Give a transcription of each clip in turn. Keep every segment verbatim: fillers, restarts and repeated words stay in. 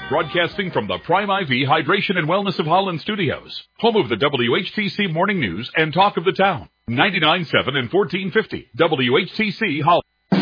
Broadcasting from the Prime I V Hydration and Wellness of Holland studios, home of the W H T C Morning News and Talk of the Town. ninety-nine point seven and fourteen fifty W H T C Holland.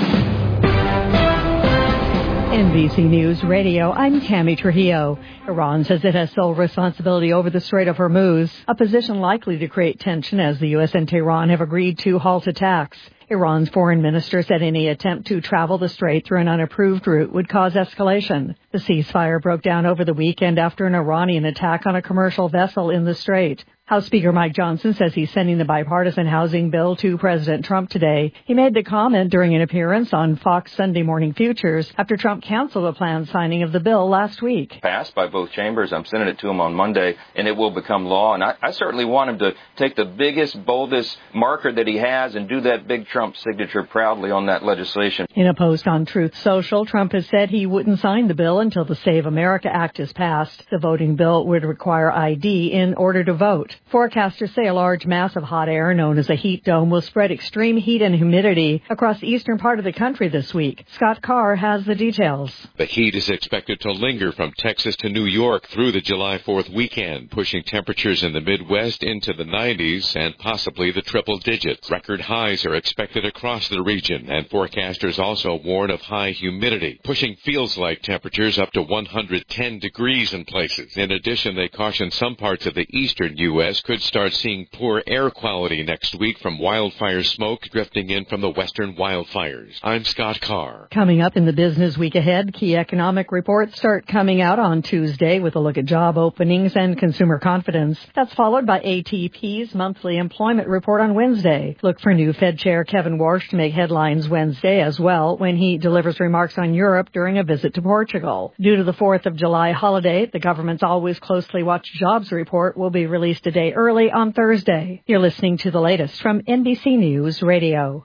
N B C News Radio, I'm Tammy Trujillo. Iran says it has sole responsibility over the Strait of Hormuz, a position likely to create tension as the U S and Tehran have agreed to halt attacks. Iran's foreign minister said any attempt to travel the strait through an unapproved route would cause escalation. The ceasefire broke down over the weekend after an Iranian attack on a commercial vessel in the strait. House Speaker Mike Johnson says he's sending the bipartisan housing bill to President Trump today. He made the comment during an appearance on Fox Sunday Morning Futures after Trump canceled a planned signing of the bill last week. Passed by both chambers. I'm sending it to him on Monday, and it will become law. And I, I certainly want him to take the biggest, boldest marker that he has and do that big Trump signature proudly on that legislation. In a post on Truth Social, Trump has said he wouldn't sign the bill until the Save America Act is passed. The voting bill would require I D in order to vote. Forecasters say a large mass of hot air known as a heat dome will spread extreme heat and humidity across the eastern part of the country this week. Scott Carr has the details. The heat is expected to linger from Texas to New York through the July fourth weekend, pushing temperatures in the Midwest into the nineties and possibly the triple digits. Record highs are expected across the region, and forecasters also warn of high humidity, pushing feels-like temperatures up to one hundred ten degrees in places. In addition, they caution some parts of the eastern U S could start seeing poor air quality next week from wildfire smoke drifting in from the western wildfires. I'm Scott Carr. Coming up in the business week ahead, key economic reports start coming out on Tuesday with a look at job openings and consumer confidence. That's followed by A T P's monthly employment report on Wednesday. Look for new Fed Chair Kevin Warsh to make headlines Wednesday as well when he delivers remarks on Europe during a visit to Portugal. Due to the fourth of July holiday, the government's always closely watched jobs report will be released a day early on Thursday. You're listening to the latest from N B C News Radio.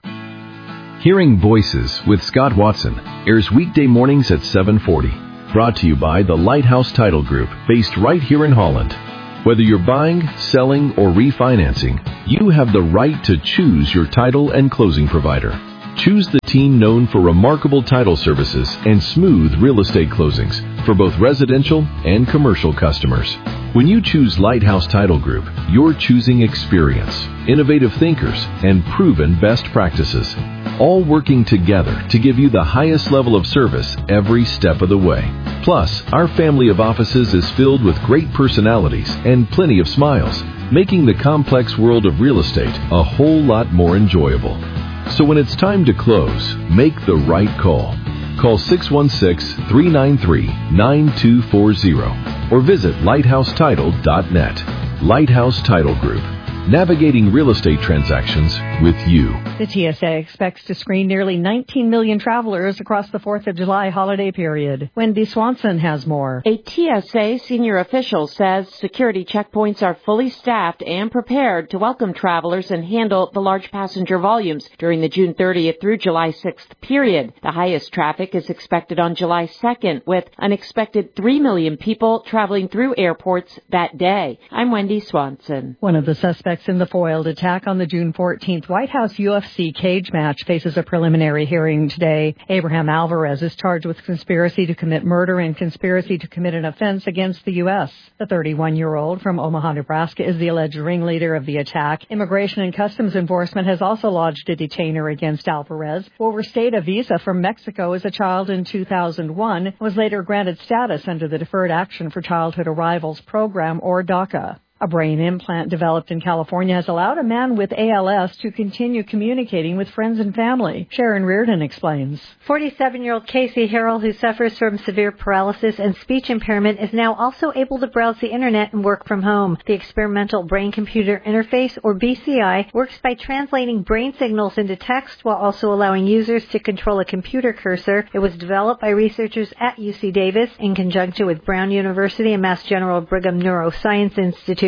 Hearing Voices with Scott Watson airs weekday mornings at seven forty. Brought to you by the Lighthouse Title Group, based right here in Holland. Whether you're buying, selling, or refinancing, you have the right to choose your title and closing provider. Choose the team known for remarkable title services and smooth real estate closings for both residential and commercial customers. When you choose Lighthouse Title Group, you're choosing experience, innovative thinkers, and proven best practices, all working together to give you the highest level of service every step of the way. Plus, our family of offices is filled with great personalities and plenty of smiles, making the complex world of real estate a whole lot more enjoyable. So when it's time to close, make the right call. Call six one six, three nine three, nine two four zero or visit lighthouse title dot net. Lighthouse Title Group, navigating real estate transactions with you. The T S A expects to screen nearly nineteen million travelers across the fourth of July holiday period. Wendy Swanson has more. A T S A senior official says security checkpoints are fully staffed and prepared to welcome travelers and handle the large passenger volumes during the June thirtieth through July sixth period. The highest traffic is expected on July second, with an expected three million people traveling through airports that day. I'm Wendy Swanson. One of the suspects in the foiled attack on the June fourteenth White House U F C cage match faces a preliminary hearing today. Abraham Alvarez is charged with conspiracy to commit murder and conspiracy to commit an offense against the U S. The thirty-one-year-old from Omaha, Nebraska is the alleged ringleader of the attack. Immigration and Customs Enforcement has also lodged a detainer against Alvarez, who overstayed a visa from Mexico as a child in two thousand one and was later granted status under the Deferred Action for Childhood Arrivals Program, or DACA. A brain implant developed in California has allowed a man with A L S to continue communicating with friends and family. Sharon Reardon explains. forty-seven-year-old Casey Harrell, who suffers from severe paralysis and speech impairment, is now also able to browse the internet and work from home. The experimental brain-computer interface, or B C I, works by translating brain signals into text while also allowing users to control a computer cursor. It was developed by researchers at U C Davis in conjunction with Brown University and Mass General Brigham Neuroscience Institute.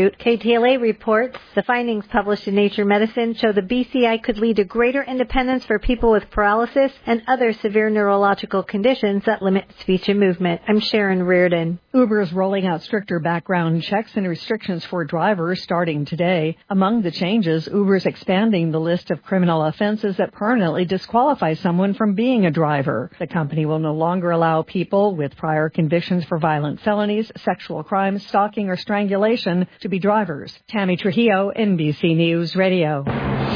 Institute. K T L A reports the findings published in Nature Medicine show the B C I could lead to greater independence for people with paralysis and other severe neurological conditions that limit speech and movement. I'm Sharon Reardon. Uber is rolling out stricter background checks and restrictions for drivers starting today. Among the changes, Uber is expanding the list of criminal offenses that permanently disqualify someone from being a driver. The company will no longer allow people with prior convictions for violent felonies, sexual crimes, stalking, or strangulation to be drivers. Tammy Trujillo, N B C News Radio.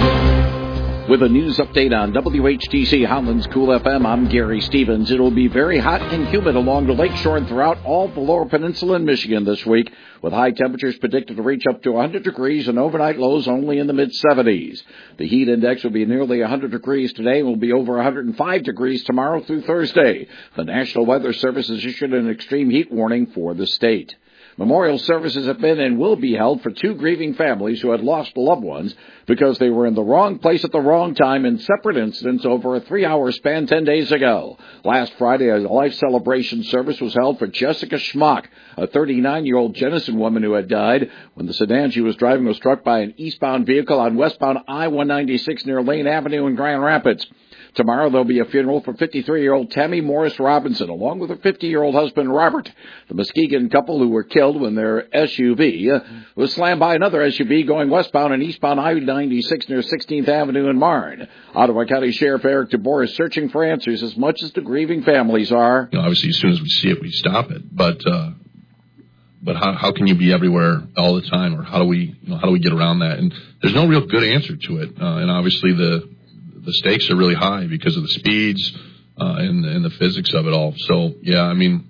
With a news update on W H T C Holland's Cool F M, I'm Gary Stevens. It will be very hot and humid along the lakeshore and throughout all the lower peninsula in Michigan this week, with high temperatures predicted to reach up to one hundred degrees and overnight lows only in the mid-seventies. The heat index will be nearly one hundred degrees today and will be over one hundred five degrees tomorrow through Thursday. The National Weather Service has issued an extreme heat warning for the state. Memorial services have been and will be held for two grieving families who had lost loved ones because they were in the wrong place at the wrong time in separate incidents over a three-hour span ten days ago. Last Friday, a life celebration service was held for Jessica Schmock, a thirty-nine-year-old Jenison woman who had died when the sedan she was driving was struck by an eastbound vehicle on westbound I one ninety-six near Lane Avenue in Grand Rapids. Tomorrow there'll be a funeral for fifty-three-year-old Tammy Morris Robinson, along with her fifty-year-old husband, Robert. The Muskegon couple who were killed when their S U V uh, was slammed by another S U V going westbound and eastbound I ninety-six near sixteenth Avenue in Marne. Ottawa County Sheriff Eric DeBoer is searching for answers as much as the grieving families are. You know, obviously, as soon as we see it, we stop it. But uh, but how, how can you be everywhere all the time, or how do we you know, how do we get around that? And there's no real good answer to it. Uh, and obviously, the The stakes are really high because of the speeds uh, and, and the physics of it all. So, yeah, I mean,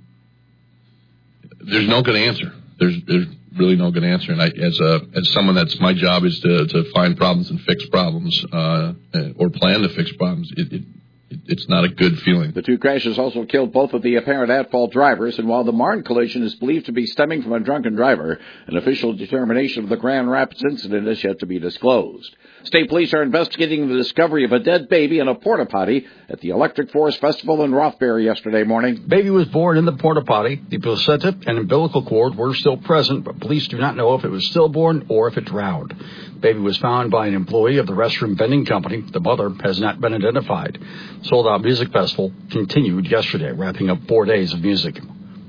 there's no good answer. There's, there's really no good answer. And I, as a as someone that's my job is to, to find problems and fix problems uh, or plan to fix problems, it, it, it's not a good feeling. The two crashes also killed both of the apparent at-fault drivers, and while the Marne collision is believed to be stemming from a drunken driver, an official determination of the Grand Rapids incident is yet to be disclosed. State police are investigating the discovery of a dead baby in a porta-potty at the Electric Forest Festival in Rothbury yesterday morning. Baby was born in the porta-potty. The placenta and umbilical cord were still present, but police do not know if it was stillborn or if it drowned. Baby was found by an employee of the restroom vending company. The mother has not been identified. Sold Out Music Festival continued yesterday, wrapping up four days of music.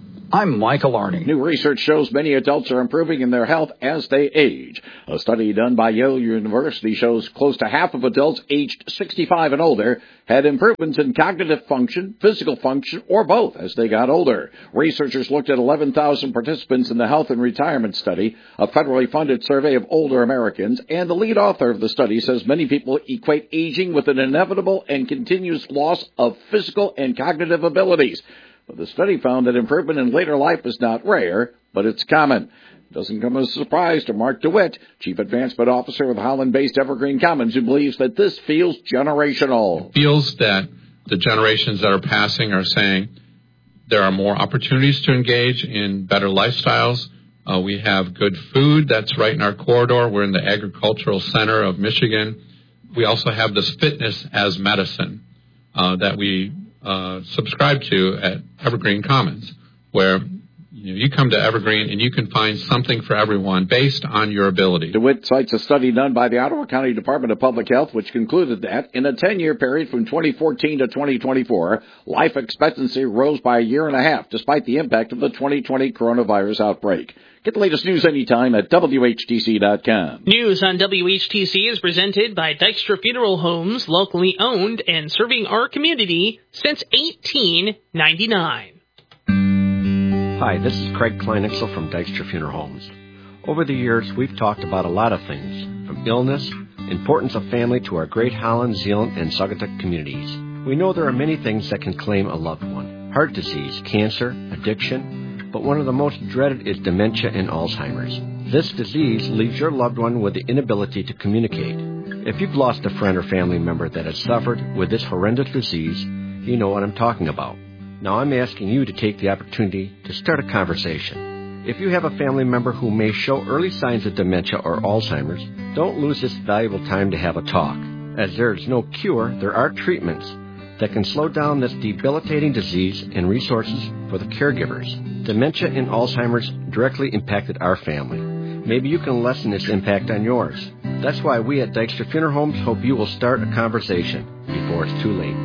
I'm Michael Arney. New research shows many adults are improving in their health as they age. A study done by Yale University shows close to half of adults aged sixty-five and older had improvements in cognitive function, physical function, or both as they got older. Researchers looked at eleven thousand participants in the Health and Retirement Study, a federally funded survey of older Americans, and the lead author of the study says many people equate aging with an inevitable and continuous loss of physical and cognitive abilities. But the study found that improvement in later life is not rare, but it's common. It doesn't come as a surprise to Mark DeWitt, Chief Advancement Officer with Holland-based Evergreen Commons, who believes that this feels generational. It feels that the generations that are passing are saying there are more opportunities to engage in better lifestyles. Uh, we have good food that's right in our corridor. We're in the agricultural center of Michigan. We also have this fitness as medicine uh, that we Uh, subscribe to at Evergreen Commons, where you know, you come to Evergreen and you can find something for everyone based on your ability. DeWitt cites a study done by the Ottawa County Department of Public Health, which concluded that in a ten-year period from twenty fourteen to twenty twenty-four, life expectancy rose by a year and a half, despite the impact of the twenty twenty coronavirus outbreak. Get the latest news anytime at W H T C dot com. News on W H T C is presented by Dykstra Funeral Homes, locally owned and serving our community since eighteen ninety-nine. Hi, this is Craig Kleinixel from Dykstra Funeral Homes. Over the years, we've talked about a lot of things, from illness, importance of family, to our Great Holland, Zeeland, and Saugatuck communities. We know there are many things that can claim a loved one. Heart disease, cancer, addiction, but one of the most dreaded is dementia and Alzheimer's. This disease leaves your loved one with the inability to communicate. If you've lost a friend or family member that has suffered with this horrendous disease, you know what I'm talking about. Now I'm asking you to take the opportunity to start a conversation. If you have a family member who may show early signs of dementia or Alzheimer's, don't lose this valuable time to have a talk. As there is no cure, there are treatments that can slow down this debilitating disease and resources for the caregivers. Dementia and Alzheimer's directly impacted our family. maybe you can lessen its impact on yours. That's why we at Dykstra Funeral Homes hope you will start a conversation before it's too late.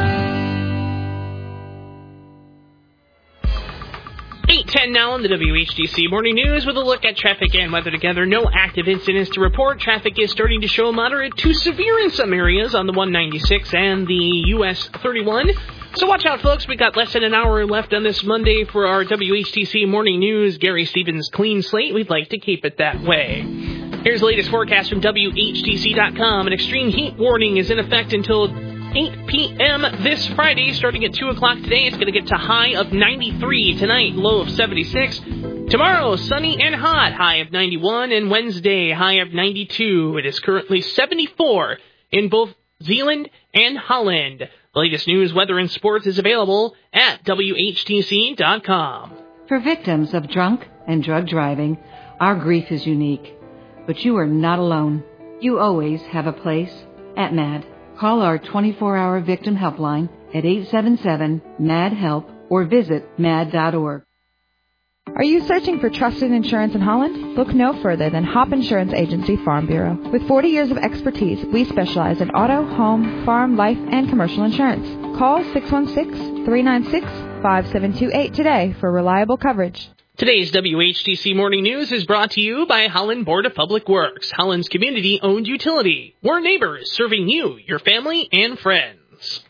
eight ten now on the W H T C Morning News with a look at traffic and weather together. No active incidents to report. Traffic is starting to show moderate to severe in some areas on the one ninety-six and the U S thirty-one. So watch out, folks. We've got less than an hour left on this Monday for our W H T C Morning News. Gary Stevens clean slate. We'd like to keep it that way. Here's the latest forecast from W H T C dot com. An extreme heat warning is in effect until eight p.m. this Friday. Starting at two o'clock today, it's going to get to high of ninety-three. Tonight, low of seventy-six. Tomorrow, sunny and hot, high of ninety-one. And Wednesday, high of ninety-two. It is currently seventy-four in both Zeeland and Holland. The latest news, weather, and sports is available at W H T C dot com. For victims of drunk and drug driving, our grief is unique. But you are not alone. You always have a place at MAD. Call our twenty-four hour victim helpline at eight seven seven, M A D, HELP or visit mad dot org. Are you searching for trusted insurance in Holland? Look no further than Hop Insurance Agency Farm Bureau. With forty years of expertise, we specialize in auto, home, farm, life, and commercial insurance. Call six one six, three nine six, five seven two eight today for reliable coverage. Today's W H T C Morning News is brought to you by Holland Board of Public Works, Holland's community-owned utility. We're neighbors serving you, your family, and friends.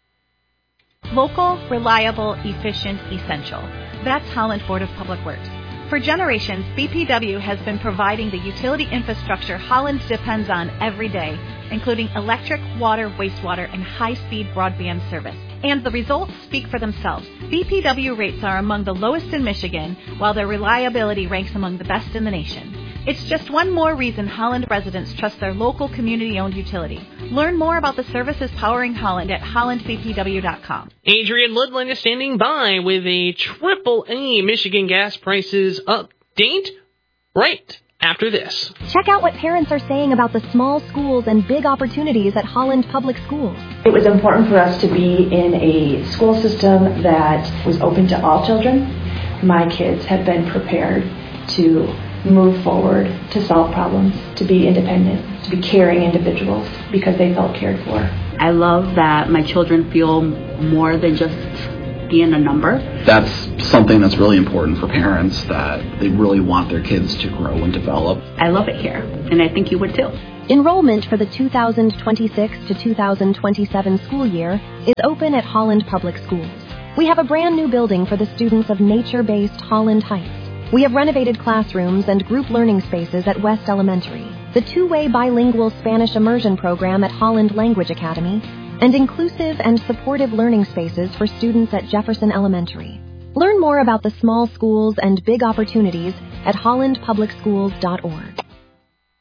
Local, reliable, efficient, essential. That's Holland Board of Public Works. For generations, B P W has been providing the utility infrastructure Holland depends on every day, including electric, water, wastewater, and high-speed broadband service. And the results speak for themselves. B P W rates are among the lowest in Michigan, while their reliability ranks among the best in the nation. It's just one more reason Holland residents trust their local community-owned utility. Learn more about the services powering Holland at holland b p w dot com. Adrian Ludland is standing by with a triple A Michigan gas prices update right after this. Check out what parents are saying about the small schools and big opportunities at Holland Public Schools. It was important for us to be in a school system that was open to all children. My kids have been prepared to move forward, to solve problems, to be independent, to be caring individuals because they felt cared for. I love that my children feel more than just being a number. That's something that's really important for parents, that they really want their kids to grow and develop. I love it here, and I think you would too. Enrollment for the two thousand twenty-six to two thousand twenty-seven school year is open at Holland Public Schools. We have a brand new building for the students of nature-based Holland Heights. We have renovated classrooms and group learning spaces at West Elementary, the two-way bilingual Spanish immersion program at Holland Language Academy, and inclusive and supportive learning spaces for students at Jefferson Elementary. Learn more about the small schools and big opportunities at holland public schools dot org.